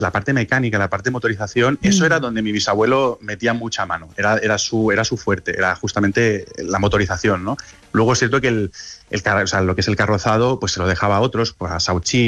la parte mecánica, la parte de motorización, eso era donde mi bisabuelo metía mucha mano, era su fuerte, era justamente la motorización, ¿no? Luego es cierto que o sea, lo que es el carrozado, pues se lo dejaba a otros, pues a Sauchi,